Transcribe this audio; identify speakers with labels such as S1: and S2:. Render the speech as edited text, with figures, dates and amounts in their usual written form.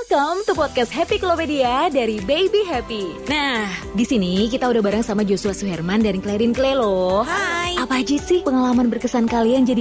S1: Welcome to podcast Happy Klopedia dari Baby Happy. Nah, di sini kita udah bareng sama Joshua Suherman dan Clarin Clay loh.
S2: Hai.
S1: Apa aja sih pengalaman berkesan kalian jadi